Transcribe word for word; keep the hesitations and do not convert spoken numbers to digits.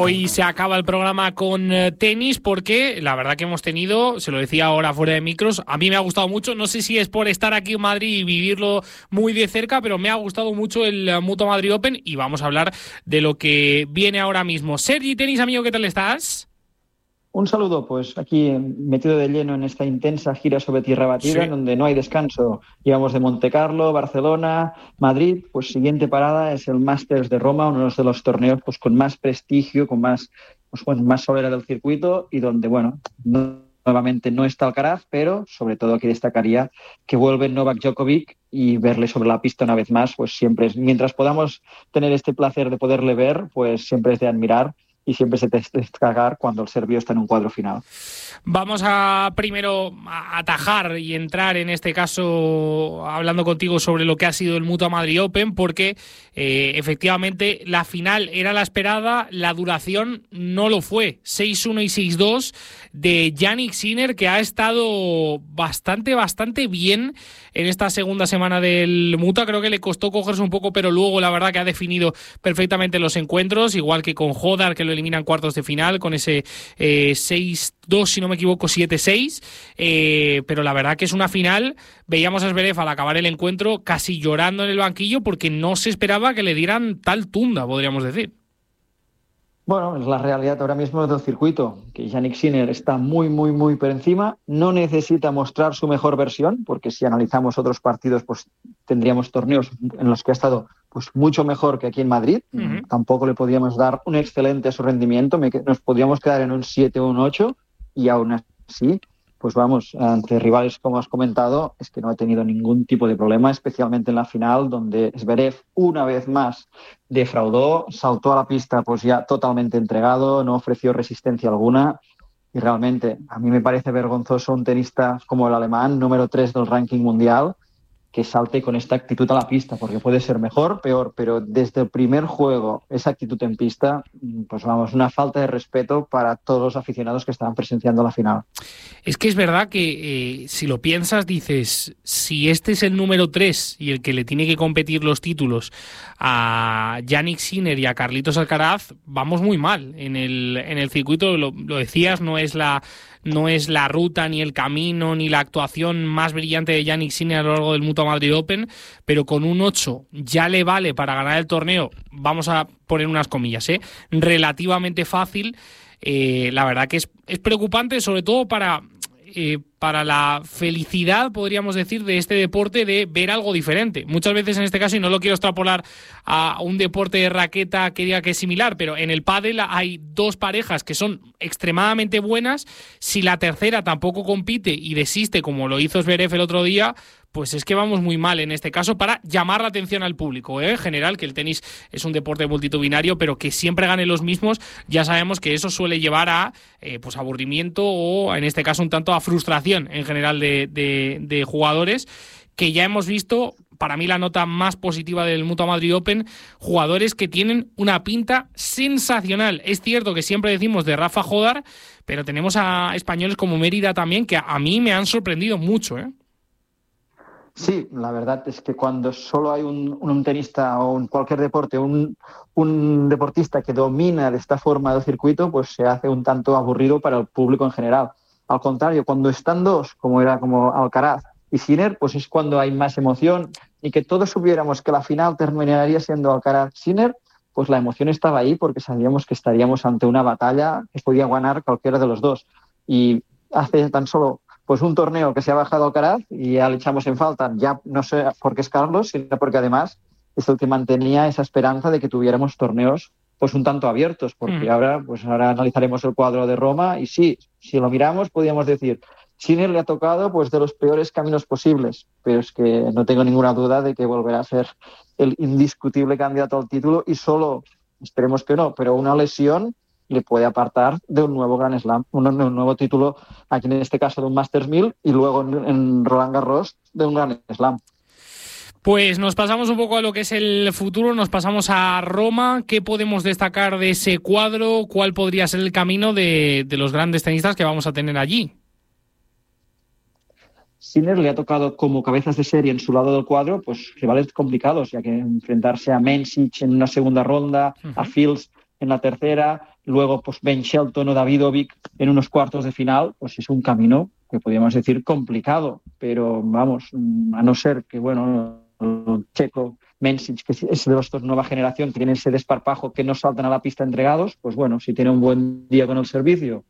Hoy se acaba el programa con eh, tenis porque la verdad que hemos tenido, se lo decía ahora fuera de micros, a mí me ha gustado mucho, no sé si es por estar aquí en Madrid y vivirlo muy de cerca, pero me ha gustado mucho el uh, Mutua Madrid Open y vamos a hablar de lo que viene ahora mismo. Sergi Tenis, amigo, ¿qué tal estás? Un saludo, pues aquí metido de lleno en esta intensa gira sobre tierra batida, sí, en donde no hay descanso. Llevamos de Montecarlo, Barcelona, Madrid, pues siguiente parada es el Masters de Roma, uno de los torneos pues con más prestigio, con más, pues, bueno, más solera del circuito y donde, bueno, no, nuevamente no está Alcaraz, pero sobre todo aquí destacaría que vuelve Novak Djokovic y verle sobre la pista una vez más, pues siempre es, mientras podamos tener este placer de poderle ver, pues siempre es de admirar. Y siempre se te descargar cuando el serbio está en un cuadro final. Vamos a primero a atajar y entrar en este caso hablando contigo sobre lo que ha sido el Mutua Madrid Open, porque eh, efectivamente la final era la esperada, la duración no lo fue. seis uno y seis dos de Jannik Sinner, que ha estado bastante, bastante bien en esta segunda semana del Mutua. Creo que le costó cogerse un poco, pero luego la verdad que ha definido perfectamente los encuentros, igual que con Hodar, que lo eliminan cuartos de final con ese eh, seis dos, si no me equivoco, siete seis, eh, pero la verdad que es una final. Veíamos a Zverev al acabar el encuentro casi llorando en el banquillo porque no se esperaba que le dieran tal tunda, podríamos decir. Bueno, es la realidad ahora mismo del circuito, que Jannik Sinner está muy, muy, muy por encima, no necesita mostrar su mejor versión, porque si analizamos otros partidos, pues tendríamos torneos en los que ha estado pues mucho mejor que aquí en Madrid. Uh-huh. Tampoco le podíamos dar un excelente a su rendimiento, nos podríamos quedar en un siete o un ocho, y aún así, pues vamos, ante rivales como has comentado, es que no ha tenido ningún tipo de problema, especialmente en la final, donde Zverev una vez más defraudó, saltó a la pista pues ya totalmente entregado, no ofreció resistencia alguna, y realmente a mí me parece vergonzoso un tenista como el alemán, número tres del ranking mundial, que salte con esta actitud a la pista, porque puede ser mejor, peor, pero desde el primer juego, esa actitud en pista, pues vamos, una falta de respeto para todos los aficionados que estaban presenciando la final. Es que es verdad que eh, si lo piensas, dices, si este es el número tres y el que le tiene que competir los títulos a Jannik Sinner y a Carlitos Alcaraz, vamos muy mal en el, en el circuito, lo, lo decías, no es la... no es la ruta, ni el camino, ni la actuación más brillante de Jannik Sinner a lo largo del Mutua Madrid Open, pero con un ocho ya le vale para ganar el torneo, vamos a poner unas comillas, ¿eh? relativamente fácil. Eh, la verdad que es, es preocupante, sobre todo para... Eh, para la felicidad, podríamos decir, de este deporte, de ver algo diferente. Muchas veces en este caso, y no lo quiero extrapolar a un deporte de raqueta que diga que es similar, pero en el pádel hay dos parejas que son extremadamente buenas. Si la tercera tampoco compite y desiste, como lo hizo Zverev el otro día, pues es que vamos muy mal en este caso para llamar la atención al público, ¿eh? En general, que el tenis es un deporte multitudinario, pero que siempre ganen los mismos, ya sabemos que eso suele llevar a eh, pues aburrimiento o, en este caso, un tanto a frustración en general de, de, de jugadores, que ya hemos visto, para mí la nota más positiva del Mutua Madrid Open, jugadores que tienen una pinta sensacional. Es cierto que siempre decimos de Rafa Hodar, pero tenemos a españoles como Mérida también, que a, a mí me han sorprendido mucho, ¿eh? Sí, la verdad es que cuando solo hay un, un tenista o en cualquier deporte, un, un deportista que domina de esta forma el circuito, pues se hace un tanto aburrido para el público en general. Al contrario, cuando están dos, como era como Alcaraz y Sinner, pues es cuando hay más emoción, y que todos supiéramos que la final terminaría siendo Alcaraz-Sinner, pues la emoción estaba ahí porque sabíamos que estaríamos ante una batalla que podía ganar cualquiera de los dos. Y hace tan solo pues un torneo que se ha bajado Alcaraz y ya le echamos en falta, ya no sé por qué es Carlos, sino porque además es el que mantenía esa esperanza de que tuviéramos torneos pues un tanto abiertos, porque mm. ahora pues ahora analizaremos el cuadro de Roma y sí, si lo miramos podríamos decir, Sinner le ha tocado pues de los peores caminos posibles, pero es que no tengo ninguna duda de que volverá a ser el indiscutible candidato al título y solo, esperemos que no, pero una lesión le puede apartar de un nuevo Grand Slam, un, un nuevo título, aquí en este caso de un Masters mil y luego en, en Roland Garros de un Grand Slam. Pues nos pasamos un poco a lo que es el futuro, nos pasamos a Roma. ¿Qué podemos destacar de ese cuadro? ¿Cuál podría ser el camino de, de los grandes tenistas que vamos a tener allí? Sinner le ha tocado como cabezas de serie en su lado del cuadro, pues rivales complicados, ya que enfrentarse a Mensich en una segunda ronda, uh-huh. a Fields en la tercera, luego pues Ben Shelton o Davidovic en unos cuartos de final, pues es un camino que podríamos decir complicado, pero vamos, a no ser que, bueno, Checo, Mencic, que es de los nueva generación, que tienen ese desparpajo que no saltan a la pista entregados, pues bueno, si tiene un buen día con el servicio